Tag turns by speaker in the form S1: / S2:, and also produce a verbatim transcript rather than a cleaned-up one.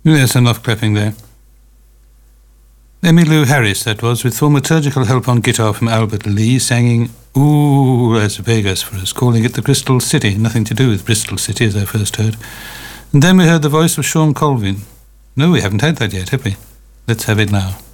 S1: Yes, enough clapping there. Emmylou Harris, that was, with thaumaturgical help on guitar from Albert Lee, singing Ooh Las Vegas for us, calling it the Crystal City. Nothing to do with Bristol City, as I first heard. And then we heard the voice of Sean Colvin. No, we haven't had that yet, have we? Let's have it now.